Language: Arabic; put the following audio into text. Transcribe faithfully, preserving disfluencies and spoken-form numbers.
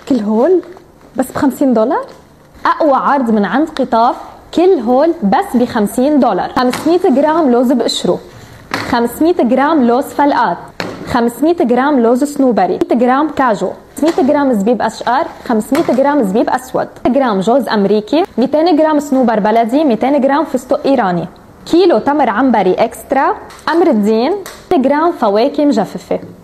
كل هول بس ب خمسين دولار. اقوى عرض من عند قطاف، كل هول بس ب خمسين دولار. خمسمية جرام لوز بقشره، خمسمية جرام لوز فلقات، خمسمية جرام لوز صنوبري، مية جرام كاجو، خمسمية جرام زبيب اشقر، خمسمية جرام زبيب اسود، مية جرام جوز امريكي، ميتين جرام صنوبر بلدي، ميتين جرام فستق ايراني، كيلو تمر عنبري اكسترا، امر الدين، مية جرام فواكه مجففه.